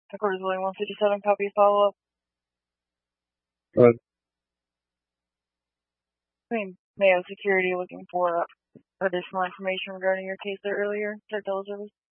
Headquarters William 157, copy follow-up. Mayo Security looking for additional information regarding your case there earlier. Start Dela's service.